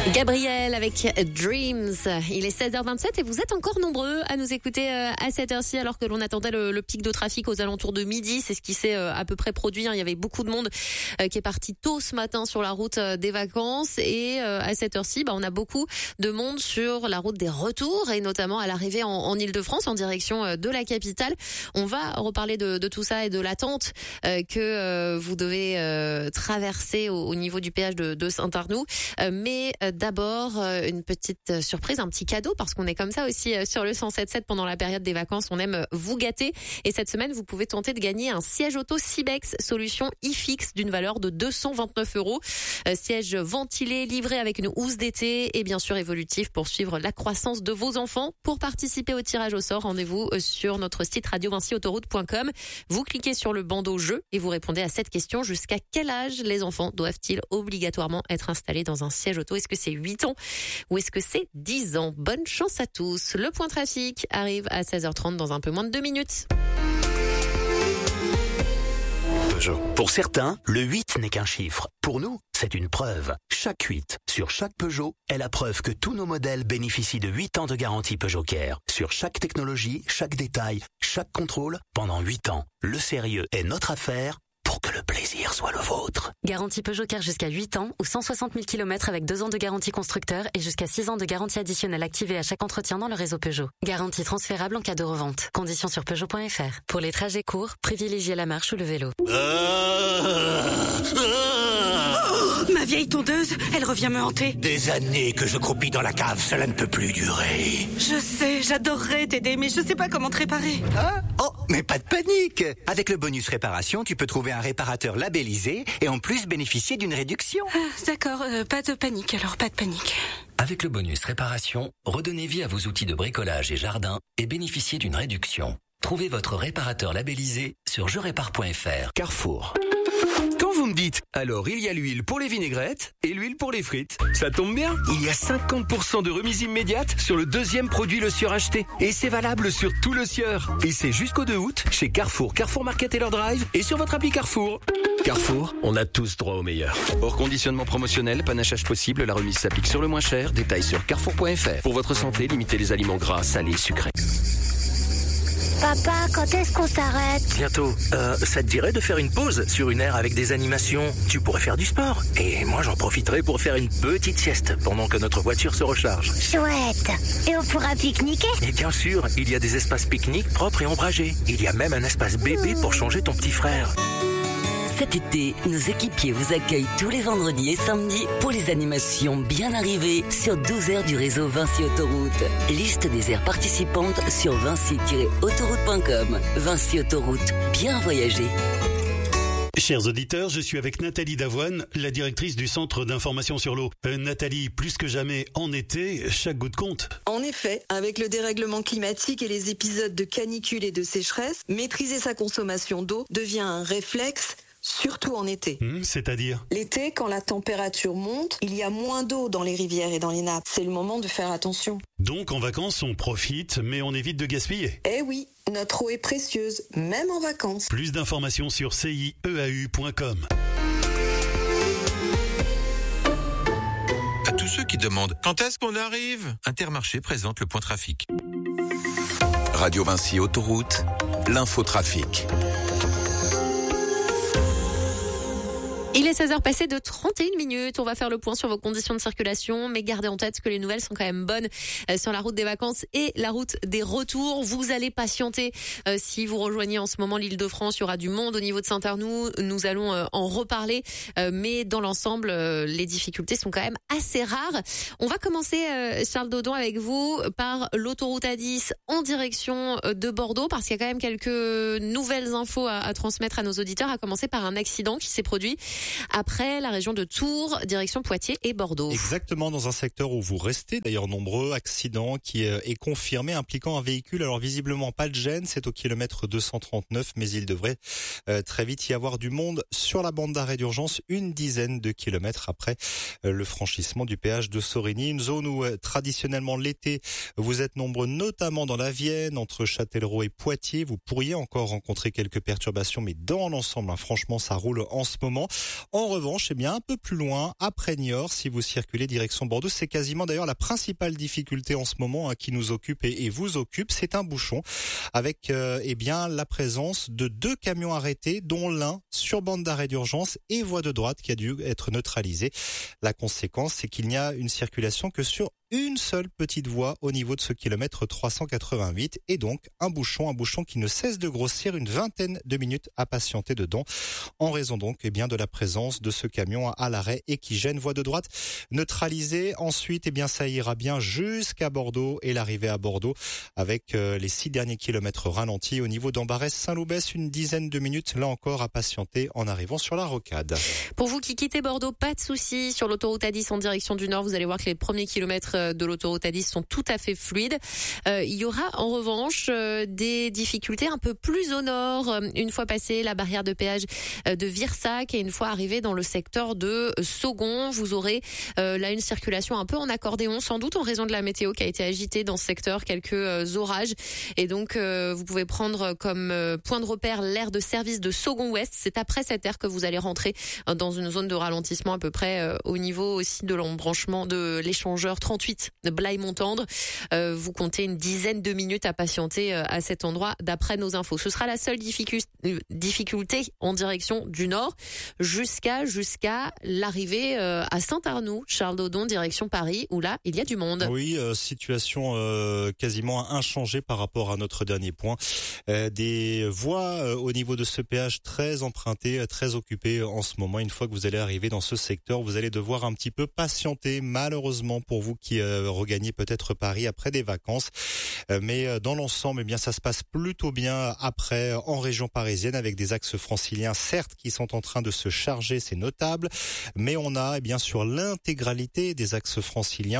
Gabriel avec Dreams. Il est 16h27 et vous êtes encore nombreux à nous écouter à cette heure-ci alors que l'on attendait le pic de trafic aux alentours de midi. C'est ce qui s'est à peu près produit. Il y avait beaucoup de monde qui est parti tôt ce matin sur la route des vacances et à cette heure-ci, on a beaucoup de monde sur la route des retours et notamment à l'arrivée en Ile-de-France en direction de la capitale. On va reparler de tout ça et de l'attente que vous devez traverser au niveau du péage de Saint-Arnoux. Mais d'abord, une petite surprise, un petit cadeau, parce qu'on est comme ça aussi sur le 107.7 pendant la période des vacances. On aime vous gâter. Et cette semaine, vous pouvez tenter de gagner un siège auto Cibex solution iFix d'une valeur de 229 €. Siège ventilé, livré avec une housse d'été et bien sûr évolutif pour suivre la croissance de vos enfants. Pour participer au tirage au sort, rendez-vous sur notre site radio-vincyautoroute.com. Vous cliquez sur le bandeau jeu et vous répondez à cette question. Jusqu'à quel âge les enfants doivent-ils obligatoirement être installés dans un siège auto? Est-ce que c'est 8 ans ou est-ce que c'est 10 ans? Bonne chance à tous. Le point trafic arrive à 16h30 dans un peu moins de 2 minutes. Peugeot. Pour certains, le 8 n'est qu'un chiffre. Pour nous, c'est une preuve. Chaque 8 sur chaque Peugeot est la preuve que tous nos modèles bénéficient de 8 ans de garantie Peugeot Care. Sur chaque technologie, chaque détail, chaque contrôle, pendant 8 ans. Le sérieux est notre affaire pour que le plaisir soit le vôtre. Garantie Peugeot Care jusqu'à 8 ans ou 160 000 km avec 2 ans de garantie constructeur et jusqu'à 6 ans de garantie additionnelle activée à chaque entretien dans le réseau Peugeot. Garantie transférable en cas de revente. Conditions sur Peugeot.fr. Pour les trajets courts, privilégiez la marche ou le vélo. Ma vieille tondeuse, elle revient me hanter. Des années que je croupis dans la cave, cela ne peut plus durer. Je sais, j'adorerais t'aider, mais je sais pas comment te réparer. Ah, oh, mais pas de panique. Avec le bonus réparation, tu peux trouver un réparateur labellisé et en plus bénéficier d'une réduction. Ah, d'accord, pas de panique alors, pas de panique. Avec le bonus réparation, redonnez vie à vos outils de bricolage et jardin et bénéficiez d'une réduction. Trouvez votre réparateur labellisé sur jerépare.fr. Carrefour. Quand vous me dites, alors il y a l'huile pour les vinaigrettes et l'huile pour les frites. Ça tombe bien, il y a 50% de remise immédiate sur le deuxième produit Le Sieur acheté. Et c'est valable sur tout Le Sieur. Et c'est jusqu'au 2 août chez Carrefour, Carrefour Market et leur drive et sur votre appli Carrefour. Carrefour, on a tous droit au meilleur. Hors conditionnement promotionnel, panachage possible, la remise s'applique sur le moins cher. Détails sur carrefour.fr. Pour votre santé, limitez les aliments gras, salés, sucrés. Papa, quand est-ce qu'on s'arrête? Bientôt. Ça te dirait de faire une pause sur une aire avec des animations? Tu pourrais faire du sport. Et moi, j'en profiterai pour faire une petite sieste pendant que notre voiture se recharge. Chouette. Et on pourra pique-niquer? Et bien sûr, il y a des espaces pique-nique propres et ombragés. Il y a même un espace bébé pour changer ton petit frère. Cet été, nos équipiers vous accueillent tous les vendredis et samedis pour les animations bien arrivées sur 12 aires du réseau Vinci Autoroute. Liste des aires participantes sur vinci-autoroute.com. Vinci Autoroute, bien voyager. Chers auditeurs, je suis avec Nathalie Davoine, la directrice du Centre d'information sur l'eau. Nathalie, plus que jamais en été, chaque goutte compte. En effet, avec le dérèglement climatique et les épisodes de canicule et de sécheresse, maîtriser sa consommation d'eau devient un réflexe, surtout en été. C'est-à-dire? L'été, quand la température monte, il y a moins d'eau dans les rivières et dans les nappes. C'est le moment de faire attention. Donc en vacances, on profite, mais on évite de gaspiller. Eh oui, notre eau est précieuse, même en vacances. Plus d'informations sur cieau.com. À tous ceux qui demandent quand est-ce qu'on arrive, Intermarché présente le point trafic. Radio Vinci Autoroute, l'infotrafic. Il est 16h passé de 31 minutes. On va faire le point sur vos conditions de circulation, mais gardez en tête que les nouvelles sont quand même bonnes sur la route des vacances et la route des retours. Vous allez patienter si vous rejoignez en ce moment l'Île-de-France. Il y aura du monde au niveau de Saint-Arnoux. Nous allons en reparler, mais dans l'ensemble, les difficultés sont quand même assez rares. On va commencer, Charles Dodon, avec vous par l'autoroute A10 en direction de Bordeaux, parce qu'il y a quand même quelques nouvelles infos à transmettre à nos auditeurs, à commencer par un accident qui s'est produit après la région de Tours, direction Poitiers et Bordeaux. Exactement, dans un secteur où vous restez d'ailleurs nombreux. Accident qui est confirmé impliquant un véhicule. Alors visiblement pas de gêne, c'est au kilomètre 239, mais il devrait très vite y avoir du monde sur la bande d'arrêt d'urgence, une dizaine de kilomètres après le franchissement du péage de Sorigny. Une zone où traditionnellement l'été vous êtes nombreux, notamment dans la Vienne, entre Châtellerault et Poitiers. Vous pourriez encore rencontrer quelques perturbations, mais dans l'ensemble, franchement, ça roule en ce moment. En revanche, un peu plus loin, après Niort, si vous circulez direction Bordeaux, c'est quasiment d'ailleurs la principale difficulté en ce moment qui nous occupe et vous occupe, c'est un bouchon avec la présence de 2 camions arrêtés, dont l'un sur bande d'arrêt d'urgence et voie de droite qui a dû être neutralisé. La conséquence, c'est qu'il n'y a une circulation que sur une seule petite voie au niveau de ce kilomètre 388 et donc un bouchon qui ne cesse de grossir, une vingtaine de minutes à patienter dedans en raison donc de la présence de ce camion à l'arrêt et qui gêne. Voie de droite neutralisée. Ensuite, ça ira bien jusqu'à Bordeaux et l'arrivée à Bordeaux avec les 6 derniers kilomètres ralentis. Au niveau d'Ambarès-Saint-Loubès, une dizaine de minutes là encore à patienter en arrivant sur la rocade. Pour vous qui quittez Bordeaux, pas de soucis sur l'autoroute A10 en direction du nord. Vous allez voir que les premiers kilomètres de l'autoroute A10 sont tout à fait fluides. Il y aura en revanche des difficultés un peu plus au nord. Une fois passé la barrière de péage de Virsac et une fois arrivé dans le secteur de Saugon, vous aurez là une circulation un peu en accordéon, sans doute en raison de la météo qui a été agitée dans ce secteur, quelques orages. Et donc vous pouvez prendre comme point de repère l'aire de service de Saugon-Ouest. C'est après cette aire que vous allez rentrer dans une zone de ralentissement à peu près au niveau aussi de l'embranchement de l'échangeur 38 de Blaye-Montendre. Vous comptez une dizaine de minutes à patienter à cet endroit d'après nos infos. Ce sera la seule difficulté en direction du nord jusqu'à l'arrivée à Saint-Arnoux, Charles Dodon, direction Paris, où là, il y a du monde. Oui, situation quasiment inchangée par rapport à notre dernier point. Des voies au niveau de ce péage très empruntées, très occupées en ce moment. Une fois que vous allez arriver dans ce secteur, vous allez devoir un petit peu patienter, malheureusement pour vous qui regagnez peut-être Paris après des vacances. Mais dans l'ensemble, ça se passe plutôt bien après en région parisienne avec des axes franciliens certes qui sont en train de se charger, c'est notable, mais on a sur l'intégralité des axes franciliens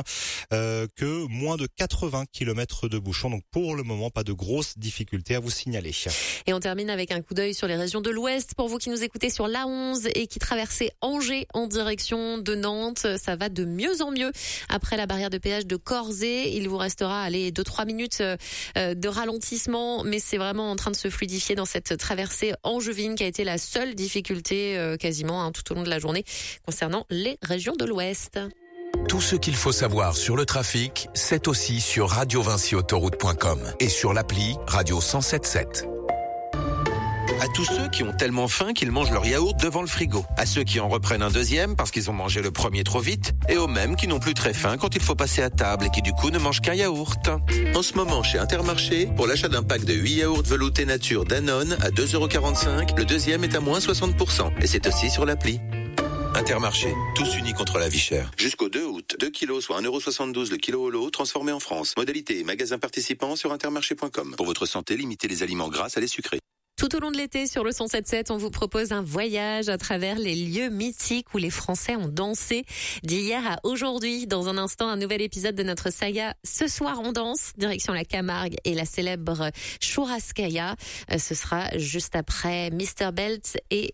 que moins de 80 km de bouchons. Donc pour le moment, pas de grosses difficultés à vous signaler. Et on termine avec un coup d'œil sur les régions de l'Ouest. Pour vous qui nous écoutez sur l'A11 et qui traversez Angers en direction de Nantes, ça va de mieux en mieux. Après la barrière de péage de Corzé, il vous restera 2-3 minutes de ralentissement, mais c'est vraiment en train de se fluidifier dans cette traversée angevine qui a été la seule difficulté quasiment tout au long de la journée concernant les régions de l'Ouest. Tout ce qu'il faut savoir sur le trafic, c'est aussi sur radiovinciautoroute.com et sur l'appli Radio 107.7. À tous ceux qui ont tellement faim qu'ils mangent leur yaourt devant le frigo. À ceux qui en reprennent un deuxième parce qu'ils ont mangé le premier trop vite. Et aux mêmes qui n'ont plus très faim quand il faut passer à table et qui du coup ne mangent qu'un yaourt. En ce moment chez Intermarché, pour l'achat d'un pack de 8 yaourts veloutés nature Danone à 2,45 €, le deuxième est à moins 60%. Et c'est aussi sur l'appli. Intermarché, tous unis contre la vie chère. Jusqu'au 2 août, 2 kilos soit 1,72 € le kilo au lot, transformé en France. Modalité et magasins participants sur intermarché.com. Pour votre santé, limitez les aliments gras à les sucrés. Tout au long de l'été, sur le 107.7, on vous propose un voyage à travers les lieux mythiques où les Français ont dansé d'hier à aujourd'hui. Dans un instant, un nouvel épisode de notre saga Ce soir on danse, direction la Camargue et la célèbre Churrascaia. Ce sera juste après Mr. Belt et